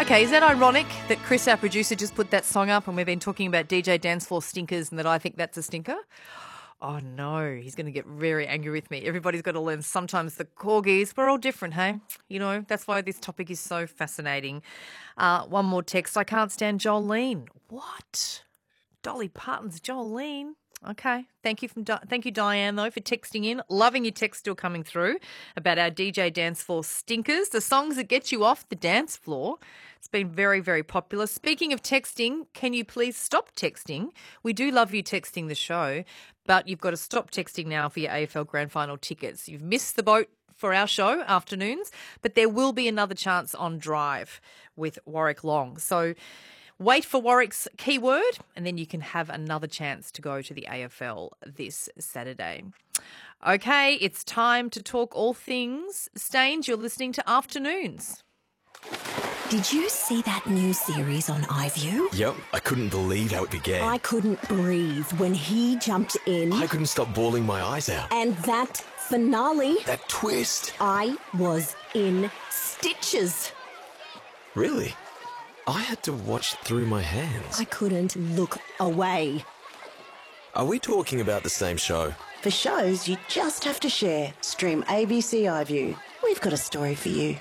Okay, is that ironic that Chris, our producer, just put that song up and we've been talking about DJ dance floor stinkers and that I think that's a stinker? Oh, no, he's going to get very angry with me. Everybody's got to learn sometimes the corgis. We're all different, hey? You know, that's why this topic is so fascinating. One more text. I can't stand Jolene. What? Dolly Parton's Jolene? Okay. Thank you, Diane, though, for texting in. Loving your text still coming through about our DJ dance floor stinkers, the songs that get you off the dance floor. It's been very, very popular. Speaking of texting, can you please stop texting? We do love you texting the show, but you've got to stop texting now for your AFL Grand Final tickets. You've missed the boat for our show, afternoons, but there will be another chance on Drive with Warwick Long. So wait for Warwick's keyword and then you can have another chance to go to the AFL this Saturday. Okay, it's time to talk all things Staines. You're listening to Afternoons. Did you see that new series on iView? Yep, I couldn't believe how it began. I couldn't breathe when he jumped in. I couldn't stop bawling my eyes out. And that finale. That twist. I was in stitches. Really? I had to watch through my hands. I couldn't look away. Are we talking about the same show? For shows you just have to share, stream ABC iView. We've got a story for you.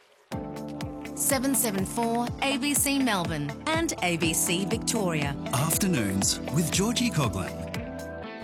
774 ABC Melbourne and ABC Victoria. Afternoons with Georgie Coughlin.